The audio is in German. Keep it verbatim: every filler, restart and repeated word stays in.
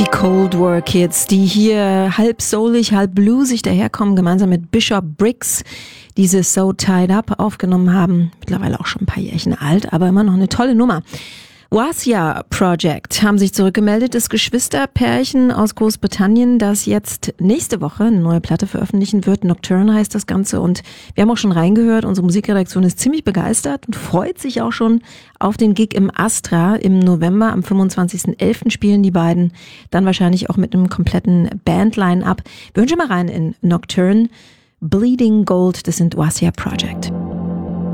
Die Cold War Kids, die hier halb soulig, halb bluesig daherkommen, gemeinsam mit Bishop Briggs diese So Tied Up aufgenommen haben. Mittlerweile auch schon ein paar Jährchen alt, aber immer noch eine tolle Nummer. Wasia Project haben sich zurückgemeldet, das Geschwisterpärchen aus Großbritannien, das jetzt nächste Woche eine neue Platte veröffentlichen wird. Nocturne heißt das Ganze und wir haben auch schon reingehört. Unsere Musikredaktion ist ziemlich begeistert und freut sich auch schon auf den Gig im Astra im November. Am fünfundzwanzigsten elften spielen die beiden, dann wahrscheinlich auch mit einem kompletten Band-Line-Up. Wir hören schon mal rein in Nocturne, Bleeding Gold, das sind Wasia Project.